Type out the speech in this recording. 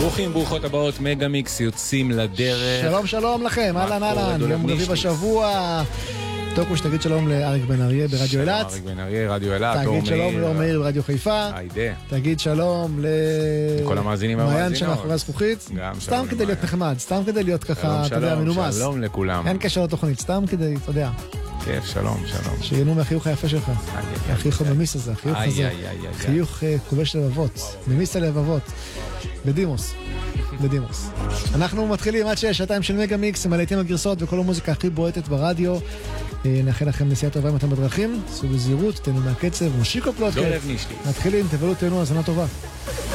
ברוכים, ברוכות הבאות, מגה מיקס יוצאים לדרך. שלום שלום לכם, אהלן אהלן, יום רביעי בשבוע. תוקו שתגיד שלום לאריק בן אריה ברדיו אילת. אריק בן אריה, רדיו אילת. תגיד שלום לאור מאיר ברדיו חיפה. היידה. תגיד שלום לכל המאזינים מעיין שמאחורי הזכוכית. סתם כדי להיות נחמד, סתם כדי להיות ככה, אתה יודע, מנומס. שלום לכולם. אין קשר לתוכנית, סתם כדי, אתה יודע. כיף, שלום, שלום. שיהנו מהחיוך היפה שלך. החיוך הממיס הזה, החיוך הזה. חיוך כובש לבבות, ממיס הלבבות. בדימוס. בדימוס. אנחנו מתחילים עד 6, שעתיים של מגה מיקס, עם הלהיטים הגרסות וכל המוזיקה הכי בועטת ברדיו. נאחל לכם נסיעה טובה אם אתם בדרכים, סעו בזהירות, תהנו מהקצב, מושיקו פלוטקאסט. מתחילים, תבלו, תהנו, האזנה טובה.